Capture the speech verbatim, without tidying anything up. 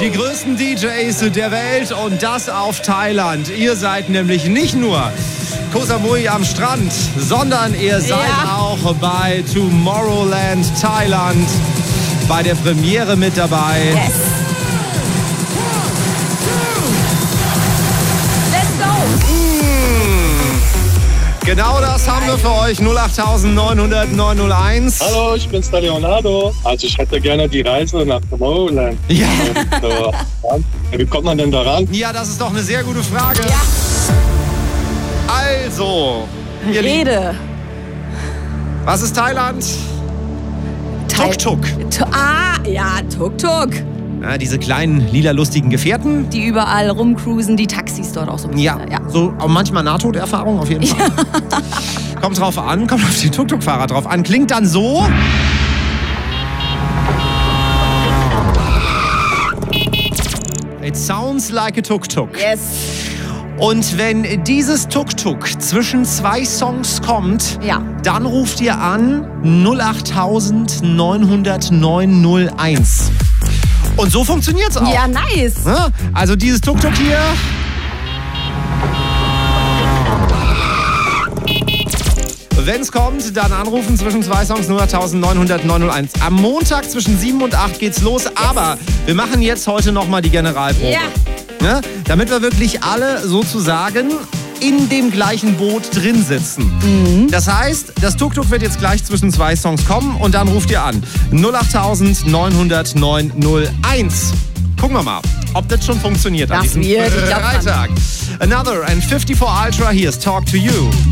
Die größten D Js der Welt und das auf Thailand. Ihr seid nämlich nicht nur Koh Samui am Strand, sondern ihr seid Ja. auch bei Tomorrowland Thailand bei der Premiere mit dabei. Yes. Let's go. Genau das haben wir für euch. null acht neun null null neun null eins. Hallo, ich bin's der Leonardo. Also ich hätte gerne die Reise nach Tomorrowland. Ja. Und, äh, wie kommt man denn da ran? Ja, das ist doch eine sehr gute Frage. Ja. Also, ihr Lieben, Rede. was ist Thailand? Thai- Tuk-Tuk. Tu- Ah, ja, Tuk-Tuk. Ja, diese kleinen lila lustigen Gefährten. Die überall rumcruisen, die Taxis dort auch so ein Ja, bisschen. Ja. so auch manchmal Nahtoderfahrung auf jeden Fall. Kommt drauf an, kommt auf die Tuk-Tuk-Fahrer drauf an. Klingt dann so. It sounds like a Tuk-Tuk. Yes. Und wenn dieses Tuk-Tuk zwischen zwei Songs kommt, Ja. dann ruft ihr an null acht neun null null neun null eins. Und so funktioniert's auch. Ja, nice. Ne? Also dieses Tuk-Tuk hier. Wenn es kommt, dann anrufen zwischen zwei Songs null acht neun null null neun null eins. Am Montag zwischen sieben und acht geht's los. Aber wir machen jetzt heute nochmal die Generalprobe. Ja. Ne? Damit wir wirklich alle sozusagen in dem gleichen Boot drin sitzen. Das heißt, das Tuk-Tuk wird jetzt gleich zwischen zwei Songs kommen und dann ruft ihr an. null acht neun null null neun null eins. Gucken wir mal, ob das schon funktioniert an Das diesem wird, ich glaub dran. Freitag. Another and fifty-four Ultra, here's Talk to You.